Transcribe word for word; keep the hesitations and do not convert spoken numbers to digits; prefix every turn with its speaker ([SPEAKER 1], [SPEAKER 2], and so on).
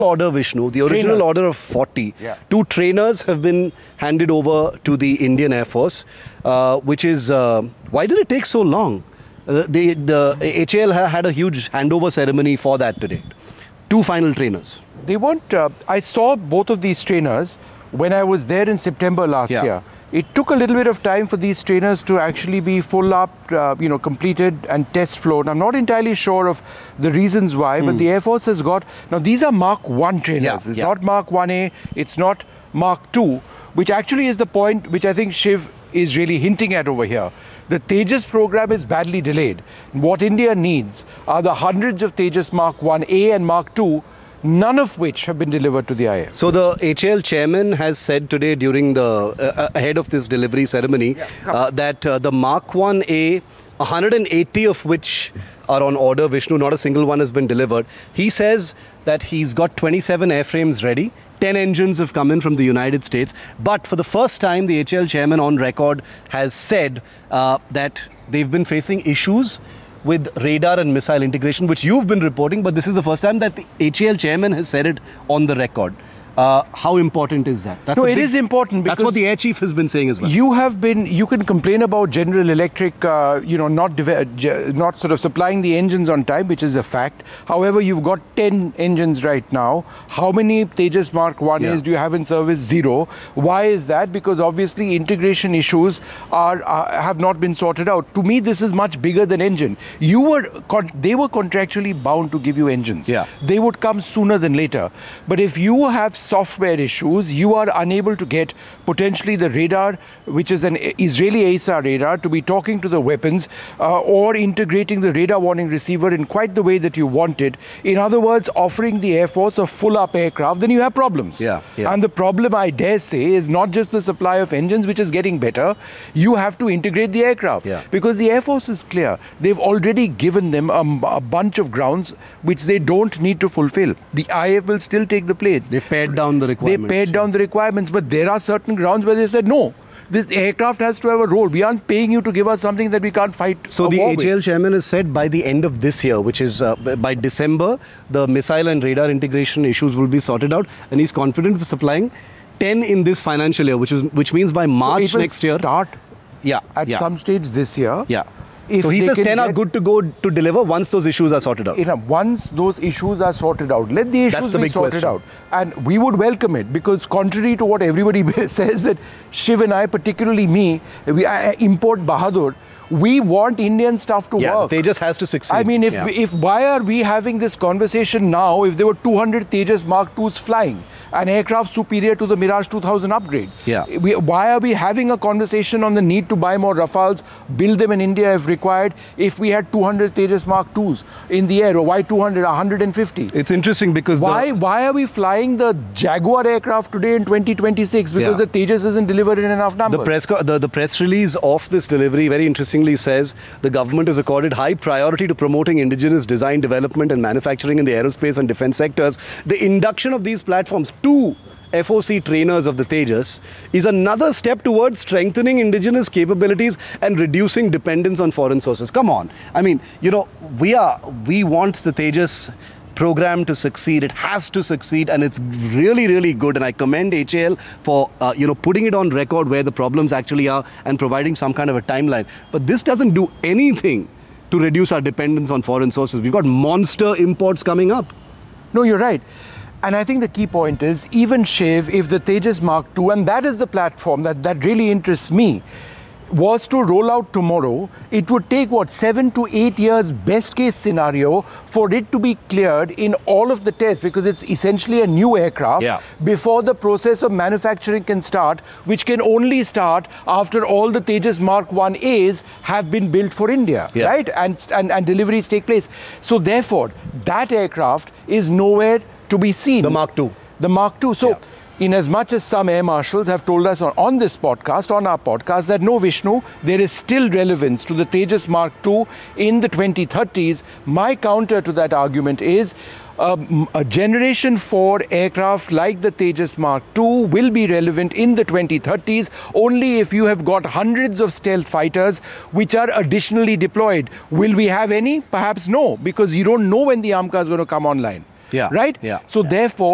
[SPEAKER 1] order, Vishnu, the original
[SPEAKER 2] trainers.
[SPEAKER 1] order of forty,
[SPEAKER 2] Yeah.
[SPEAKER 1] two trainers have been handed over to the Indian Air Force, uh, which is, uh, why did it take so long? Uh, the, the H A L ha had a huge handover ceremony for that today. Two final trainers.
[SPEAKER 2] They weren't, uh, I saw both of these trainers when I was there in September last
[SPEAKER 1] Yeah.
[SPEAKER 2] year. It took a little bit of time for these trainers to actually be full up, uh, you know, completed and test flown. I'm not entirely sure of the reasons why, mm. but the Air Force has got, now these are Mark one trainers.
[SPEAKER 1] Yeah,
[SPEAKER 2] It's
[SPEAKER 1] yeah.
[SPEAKER 2] not Mark one A, it's not Mark two, which actually is the point which I think Shiv is really hinting at over here. The Tejas program is badly delayed. What India needs are the hundreds of Tejas Mark one A and Mark two, none of which have been delivered to the I F.
[SPEAKER 1] So the H A L chairman has said today during the, uh, ahead of this delivery ceremony,
[SPEAKER 2] Yeah,
[SPEAKER 1] uh, that uh, the Mark one A, one hundred eighty of which are on order, Vishnu, not a single one has been delivered. He says that he's got twenty-seven airframes ready. ten engines have come in from the United States. But for the first time, the H A L chairman on record has said uh, that they've been facing issues with radar and missile integration, which you've been reporting, but this is the first time that the H A L chairman has said it on the record. Uh, how important is that? That's
[SPEAKER 2] No,
[SPEAKER 1] a
[SPEAKER 2] it
[SPEAKER 1] big-
[SPEAKER 2] is important
[SPEAKER 1] That's what
[SPEAKER 2] because
[SPEAKER 1] the air chief has been saying as well.
[SPEAKER 2] You have been, you can complain about General Electric, uh, you know, not deve- ge- not sort of supplying the engines on time, which is a fact. However, you've got ten engines right now. How many Tejas Mark one A's
[SPEAKER 1] Yeah.
[SPEAKER 2] do you have in service? Zero. Why is that? Because obviously integration issues are, uh, have not been sorted out. To me, this is much bigger than engine. You were, con- they were contractually bound to give you engines.
[SPEAKER 1] Yeah.
[SPEAKER 2] They would come sooner than later. But if you have software issues, you are unable to get potentially the radar, which is an Israeli A S A radar, to be talking to the weapons uh, or integrating the radar warning receiver in quite the way that you wanted. In other words, offering the Air Force a full-up aircraft, then you have problems.
[SPEAKER 1] Yeah, yeah.
[SPEAKER 2] And the problem, I dare say, is not just the supply of engines, which is getting better. You have to integrate the aircraft.
[SPEAKER 1] Yeah.
[SPEAKER 2] Because the Air Force is clear. They've already given them a, a bunch of grounds which they don't need to fulfill. The I F will still take the plane.
[SPEAKER 1] They've pared down the
[SPEAKER 2] They
[SPEAKER 1] requirements.
[SPEAKER 2] pared down the requirements, but there are certain grounds where they've said, no, this aircraft has to have a role. We aren't paying you to give us something that we can't fight
[SPEAKER 1] So
[SPEAKER 2] a
[SPEAKER 1] the
[SPEAKER 2] war
[SPEAKER 1] H A L
[SPEAKER 2] with.
[SPEAKER 1] chairman has said by the end of this year, which is uh, b- by December, the missile and radar integration issues will be sorted out, and he's confident of supplying ten in this financial year, which is which means by March
[SPEAKER 2] So it will
[SPEAKER 1] next year.
[SPEAKER 2] start
[SPEAKER 1] Yeah,
[SPEAKER 2] at
[SPEAKER 1] yeah,
[SPEAKER 2] some stage this year.
[SPEAKER 1] yeah.
[SPEAKER 2] If
[SPEAKER 1] So he
[SPEAKER 2] they
[SPEAKER 1] says
[SPEAKER 2] can
[SPEAKER 1] ten are
[SPEAKER 2] get-
[SPEAKER 1] good to go to deliver once those issues are sorted out.
[SPEAKER 2] You know, once those issues are sorted out, let the issues
[SPEAKER 1] That's the
[SPEAKER 2] be
[SPEAKER 1] big
[SPEAKER 2] sorted
[SPEAKER 1] question.
[SPEAKER 2] out. And we would welcome it, because contrary to what everybody says, that Shiv and I, particularly me, we I import Bahadur, we want Indian stuff to
[SPEAKER 1] Yeah,
[SPEAKER 2] work.
[SPEAKER 1] Tejas has to succeed.
[SPEAKER 2] I mean, if,
[SPEAKER 1] Yeah.
[SPEAKER 2] if why are we having this conversation now if there were two hundred Tejas Mark twos flying, an aircraft superior to the Mirage two thousand upgrade?
[SPEAKER 1] Yeah.
[SPEAKER 2] We, why are we having a conversation on the need to buy more Rafales, build them in India if required, if we had two hundred Tejas Mark twos in the air? Or why two hundred, one hundred fifty?
[SPEAKER 1] It's interesting because
[SPEAKER 2] Why,
[SPEAKER 1] the,
[SPEAKER 2] why are we flying the Jaguar aircraft today in twenty twenty-six? Because
[SPEAKER 1] Yeah.
[SPEAKER 2] the Tejas isn't delivered in enough numbers.
[SPEAKER 1] The press, co- the, the press release of this delivery very interestingly says the government has accorded high priority to promoting indigenous design, development and manufacturing in the aerospace and defense sectors. The induction of these platforms to F O C trainers of the Tejas is another step towards strengthening indigenous capabilities and reducing dependence on foreign sources. Come on. I mean, you know, we are, we want the Tejas program to succeed. It has to succeed, and it's really, really good. And I commend H A L for, uh, you know, putting it on record where the problems actually are and providing some kind of a timeline. But this doesn't do anything to reduce our dependence on foreign sources. We've got monster imports coming up.
[SPEAKER 2] No, you're right. And I think the key point is, even Shiv, if the Tejas Mark two, and that is the platform that, that really interests me, was to roll out tomorrow, it would take, what, seven to eight years, best case scenario, for it to be cleared in all of the tests, because it's essentially a new aircraft,
[SPEAKER 1] Yeah.
[SPEAKER 2] before the process of manufacturing can start, which can only start after all the Tejas Mark one A's have been built for India,
[SPEAKER 1] Yeah.
[SPEAKER 2] right? And, and, and deliveries take place. So therefore, that aircraft is nowhere to be seen.
[SPEAKER 1] The Mark two.
[SPEAKER 2] The Mark two. So,
[SPEAKER 1] Yeah.
[SPEAKER 2] in as much as some air marshals have told us on, on this podcast, on our podcast, that no, Vishnu, there is still relevance to the Tejas Mark two in the twenty thirties, my counter to that argument is um, a generation four aircraft like the Tejas Mark two will be relevant in the twenty thirties only if you have got hundreds of stealth fighters which are additionally deployed. Will we have any? Perhaps no, because you don't know when the AMCA is going to come online.
[SPEAKER 1] Yeah.
[SPEAKER 2] Right?
[SPEAKER 1] Yeah.
[SPEAKER 2] So therefore,